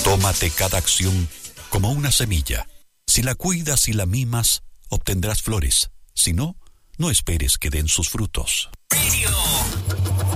Tómate cada acción como una semilla. Si la cuidas y la mimas, obtendrás flores. Si no, no esperes que den sus frutos.